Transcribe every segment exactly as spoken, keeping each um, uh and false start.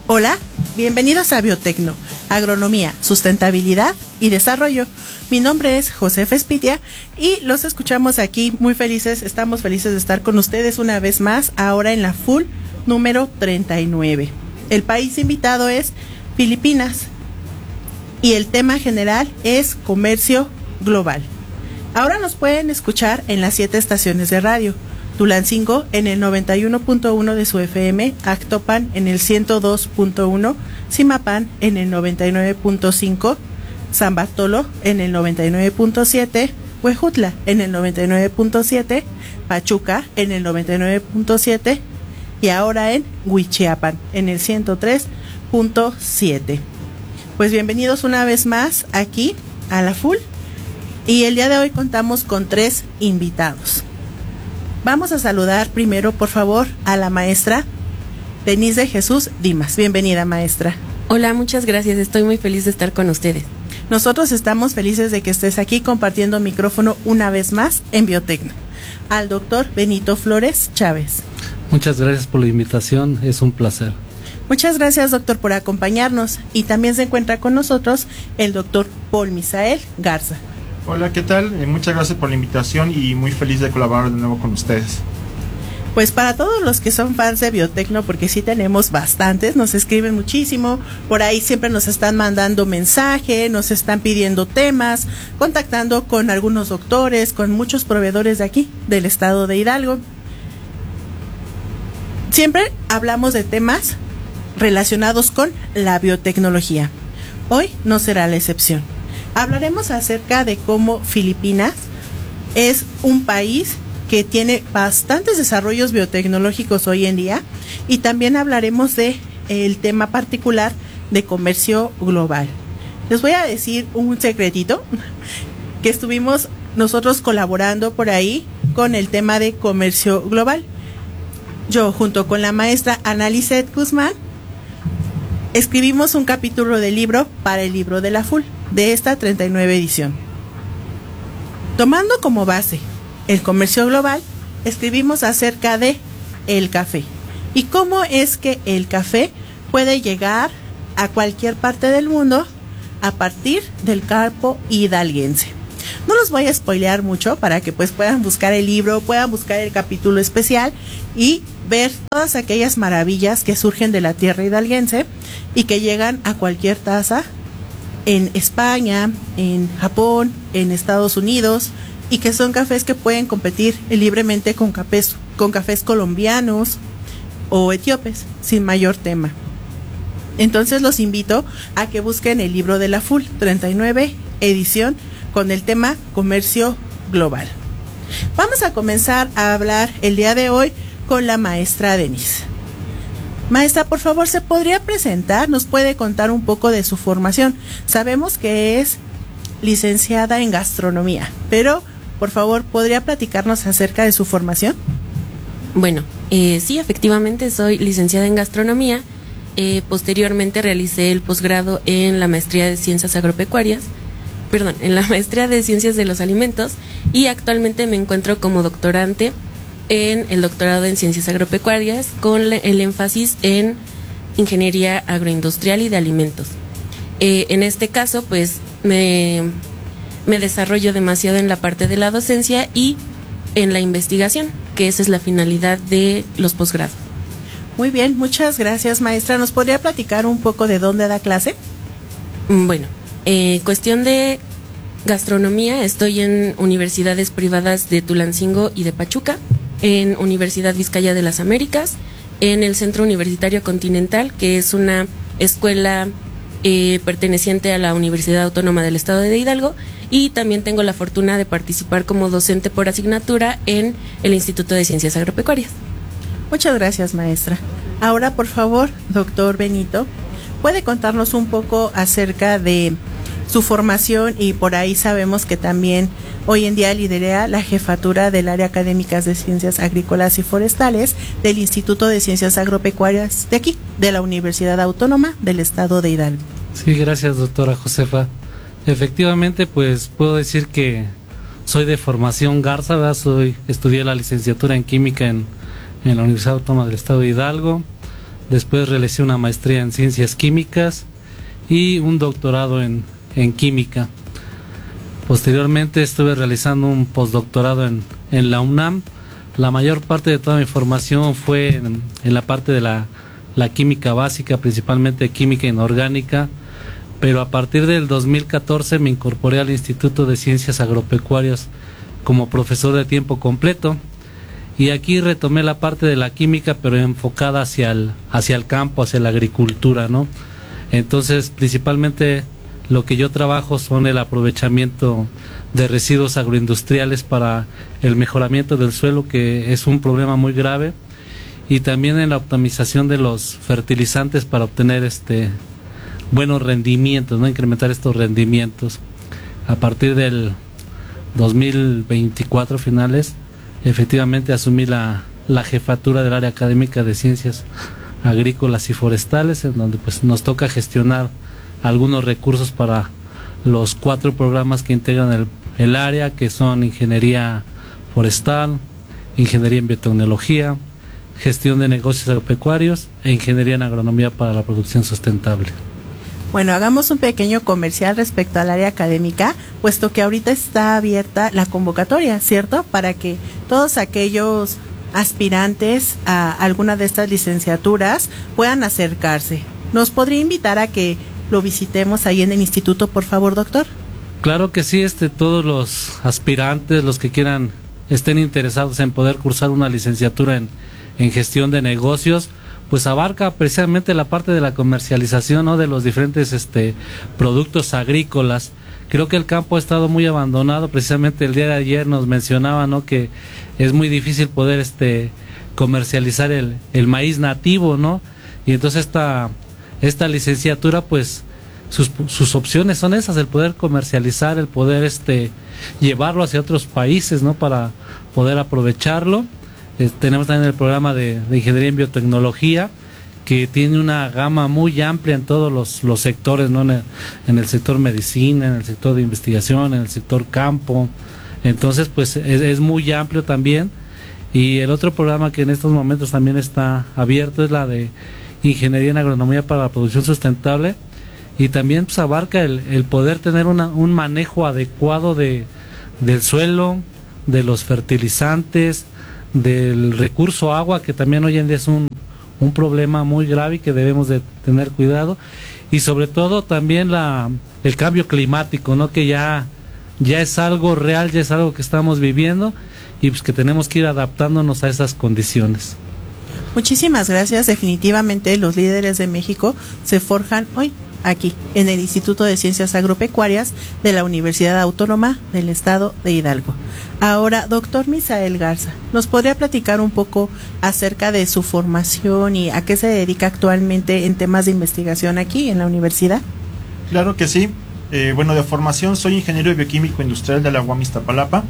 Hola, bienvenidos a Biotecno, Agronomía, Sustentabilidad y Desarrollo. Mi nombre es Josefa Espitia y los escuchamos aquí muy felices, estamos felices de estar con ustedes una vez más, ahora en la Full número treinta y nueve. El país invitado es Filipinas y el tema general es comercio global. Ahora nos pueden escuchar en las siete estaciones de radio. Tulancingo en el noventa y uno punto uno de su F M, Actopan en el ciento dos punto uno, Zimapán en el noventa y nueve punto cinco, San Bartolo en el noventa y nueve punto siete, Huejutla en el noventa y nueve punto siete, Pachuca en el noventa y nueve punto siete y ahora en Huichiapan en el ciento tres punto siete. Pues bienvenidos una vez más aquí a la Full y el día de hoy contamos con tres invitados. Vamos a saludar primero, por favor, a la maestra Denise de Jesús Dimas. Bienvenida, maestra. Hola, muchas gracias. Estoy muy feliz de estar con ustedes. Nosotros estamos felices de que estés aquí compartiendo micrófono una vez más en Biotecno. Al doctor Benito Flores Chávez. Muchas gracias por la invitación, es un placer. Muchas gracias, doctor, por acompañarnos. Y también se encuentra con nosotros el doctor Paul Misael Garza. Hola, ¿qué tal? Eh, muchas gracias por la invitación y muy feliz de colaborar de nuevo con ustedes. Pues para todos los que son fans de Biotecno, porque sí tenemos bastantes, nos escriben muchísimo, por ahí siempre nos están mandando mensaje, nos están pidiendo temas, contactando con algunos doctores, con muchos proveedores de aquí, del estado de Hidalgo. Siempre hablamos de temas relacionados con la biotecnología. Hoy no será la excepción. Hablaremos acerca de cómo Filipinas es un país que tiene bastantes desarrollos biotecnológicos hoy en día y también hablaremos de el tema particular de comercio global. Les voy a decir un secretito que estuvimos nosotros colaborando por ahí con el tema de comercio global. Yo junto con la maestra Ana Lisset Guzmán escribimos un capítulo del libro para el libro de la Full de esta treinta y nueve edición. Tomando como base el comercio global, escribimos acerca de el café y cómo es que el café puede llegar a cualquier parte del mundo a partir del campo hidalguense. No los voy a spoilear mucho para que pues puedan buscar el libro, puedan buscar el capítulo especial y ver todas aquellas maravillas que surgen de la tierra hidalguense y que llegan a cualquier taza en España, en Japón, en Estados Unidos y que son cafés que pueden competir libremente con cafés, con cafés colombianos o etíopes sin mayor tema. Entonces los invito a que busquen el libro de la Full treinta y nueve edición con el tema comercio global. Vamos a comenzar a hablar el día de hoy con la maestra Denise. Maestra, por favor, ¿se podría presentar? ¿Nos puede contar un poco de su formación? Sabemos que es licenciada en gastronomía, pero por favor, ¿podría platicarnos acerca de su formación? Bueno, eh, sí, efectivamente soy licenciada en gastronomía. Eh, posteriormente realicé el posgrado en la maestría de ciencias agropecuarias, perdón, en la maestría de ciencias de los alimentos y actualmente me encuentro como doctorante en el doctorado en ciencias agropecuarias con el énfasis en ingeniería agroindustrial y de alimentos. Eh, en este caso, pues me, me desarrollo demasiado en la parte de la docencia y en la investigación, que esa es la finalidad de los posgrados. Muy bien, muchas gracias, maestra. ¿Nos podría platicar un poco de dónde da clase? Bueno, eh, cuestión de gastronomía, estoy en universidades privadas de Tulancingo y de Pachuca, en Universidad Vizcaya de las Américas, en el Centro Universitario Continental, que es una escuela eh, perteneciente a la Universidad Autónoma del Estado de Hidalgo, y también tengo la fortuna de participar como docente por asignatura en el Instituto de Ciencias Agropecuarias. Muchas gracias, maestra. Ahora, por favor, doctor Benito, ¿puede contarnos un poco acerca de su formación? Y por ahí sabemos que también hoy en día lidera la jefatura del área académicas de ciencias agrícolas y forestales del Instituto de Ciencias Agropecuarias de aquí, de la Universidad Autónoma del Estado de Hidalgo. Sí, gracias, doctora Josefa. Efectivamente, pues puedo decir que soy de formación Garza, ¿verdad? Soy, estudié la licenciatura en química en, en la Universidad Autónoma del Estado de Hidalgo. después realicé una maestría en ciencias químicas y un doctorado en, en química. Posteriormente estuve realizando un postdoctorado en, en la UNAM. La mayor parte de toda mi formación fue en, en la parte de la, la química básica, principalmente química inorgánica, pero a partir del dos mil catorce me incorporé al Instituto de Ciencias Agropecuarias como profesor de tiempo completo, y aquí retomé la parte de la química, pero enfocada hacia el, hacia el campo, hacia la agricultura, ¿no? Entonces, principalmente lo que yo trabajo son el aprovechamiento de residuos agroindustriales para el mejoramiento del suelo, que es un problema muy grave, y también en la optimización de los fertilizantes para obtener este buenos rendimientos, ¿no? Incrementar estos rendimientos. A partir del dos mil veinticuatro finales, efectivamente asumí la, la jefatura del área académica de ciencias agrícolas y forestales, en donde pues nos toca gestionar algunos recursos para los cuatro programas que integran el, el área, que son ingeniería forestal, ingeniería en biotecnología, gestión de negocios agropecuarios e ingeniería en agronomía para la producción sustentable. Bueno, hagamos un pequeño comercial respecto al área académica, puesto que ahorita está abierta la convocatoria, ¿cierto? Para que todos aquellos aspirantes a alguna de estas licenciaturas puedan acercarse. ¿Nos podría invitar a que lo visitemos ahí en el instituto, por favor, doctor? Claro que sí, este, todos los aspirantes, los que quieran, estén interesados en poder cursar una licenciatura en, en gestión de negocios, pues abarca precisamente la parte de la comercialización, ¿no?, de los diferentes este productos agrícolas. Creo que el campo ha estado muy abandonado. Precisamente el día de ayer nos mencionaba, ¿no?, que es muy difícil poder este comercializar el, el maíz nativo, ¿no? Y entonces esta esta licenciatura, pues sus, sus opciones son esas, el poder comercializar, el poder este llevarlo hacia otros países, ¿no?, para poder aprovecharlo. Eh, tenemos también el programa de, de ingeniería en biotecnología, que tiene una gama muy amplia en todos los, los sectores, ¿no? En el, en el sector medicina, en el sector de investigación, en el sector campo. Entonces, pues es, es muy amplio también. Y el otro programa que en estos momentos también está abierto es la de ingeniería en agronomía para la producción sustentable, y también pues abarca el, el poder tener una, un manejo adecuado de, del suelo, de los fertilizantes, del recurso agua, que también hoy en día es un, un problema muy grave y que debemos de tener cuidado, y sobre todo también la el cambio climático, ¿no?, que ya ya es algo real, ya es algo que estamos viviendo, y pues que tenemos que ir adaptándonos a esas condiciones. Muchísimas gracias. Definitivamente los líderes de México se forjan hoy aquí en el Instituto de Ciencias Agropecuarias de la Universidad Autónoma del Estado de Hidalgo. Ahora, doctor Misael Garza, ¿nos podría platicar un poco acerca de su formación y a qué se dedica actualmente en temas de investigación aquí en la universidad? Claro que sí. Eh, bueno, de formación soy ingeniero bioquímico industrial de la U A M Iztapalapa,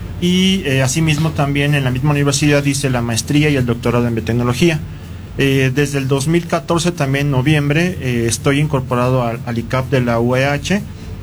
y eh, asimismo también en la misma universidad hice la maestría y el doctorado en biotecnología. Eh, desde el dos mil catorce, también en noviembre, eh, estoy incorporado al, al I C A P de la U E H,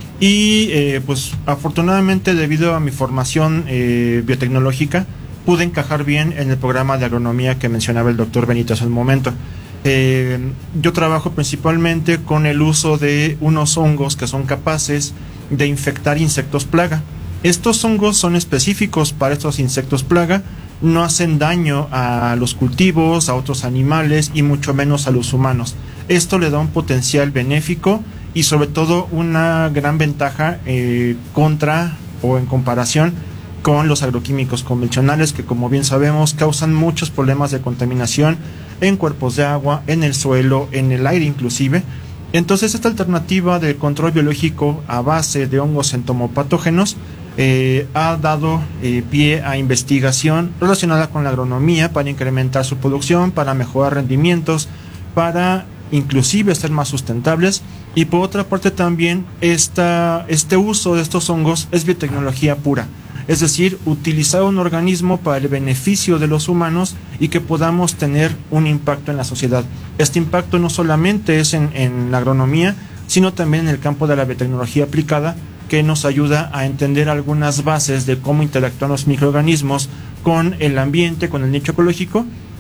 y eh, pues afortunadamente, debido a mi formación eh, biotecnológica, pude encajar bien en el programa de agronomía que mencionaba el doctor Benito hace un momento. Eh, yo trabajo principalmente con el uso de unos hongos que son capaces de infectar insectos plaga. Estos hongos son específicos para estos insectos plaga, no hacen daño a los cultivos, a otros animales y mucho menos a los humanos. Esto le da un potencial benéfico y sobre todo una gran ventaja eh, contra o en comparación con los agroquímicos convencionales, que como bien sabemos causan muchos problemas de contaminación en cuerpos de agua, en el suelo, en el aire inclusive. Entonces esta alternativa de control biológico a base de hongos entomopatógenos Eh, ha dado eh, pie a investigación relacionada con la agronomía para incrementar su producción, para mejorar rendimientos, para inclusive ser más sustentables. Y por otra parte también esta, este uso de estos hongos es biotecnología pura, es decir, utilizar un organismo para el beneficio de los humanos y que podamos tener un impacto en la sociedad. Este impacto no solamente es en, en la agronomía, sino también en el campo de la biotecnología aplicada, que nos ayuda a entender algunas bases de cómo interactúan los microorganismos con el ambiente, con el nicho ecológico,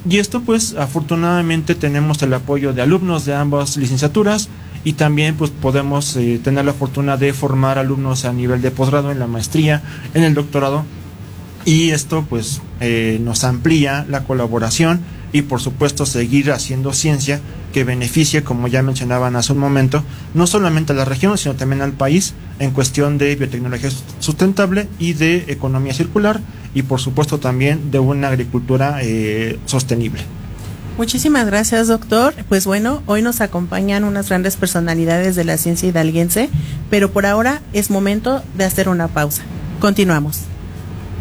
Y esto pues afortunadamente tenemos el apoyo de alumnos de ambas licenciaturas y también pues podemos eh, tener la fortuna de formar alumnos a nivel de posgrado, en la maestría, en el doctorado, y esto pues eh, nos amplía la colaboración y por supuesto seguir haciendo ciencia que beneficie, como ya mencionaban hace un momento, no solamente a la región sino también al país en cuestión de biotecnología sustentable y de economía circular, y por supuesto también de una agricultura eh, sostenible. Muchísimas gracias, doctor. Pues bueno, hoy nos acompañan unas grandes personalidades de la ciencia hidalguense, pero por ahora es momento de hacer una pausa. Continuamos.